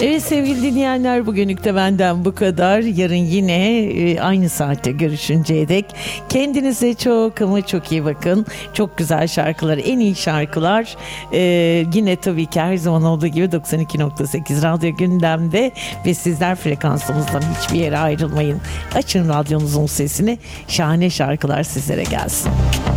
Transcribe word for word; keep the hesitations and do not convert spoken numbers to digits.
Evet sevgili dinleyenler, bugünlük de benden bu kadar. Yarın yine e, aynı saatte görüşünceye dek kendinize çok ama çok iyi bakın. Çok güzel şarkılar, en iyi şarkılar e, yine tabii ki her zaman olduğu gibi doksan iki nokta sekiz Radyo Gündem'de ve sizler frekansımızdan hiçbir yere ayrılmayın. Açın radyonuzun sesini, şahane şarkılar sizlere gelsin.